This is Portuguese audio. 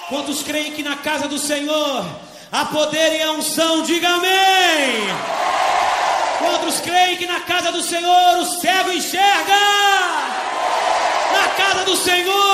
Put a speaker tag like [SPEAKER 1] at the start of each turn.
[SPEAKER 1] Quantos creem que na casa do Senhor há poder e a unção? Diga amém. Quantos creem que na casa do Senhor o cego enxerga? Na casa do Senhor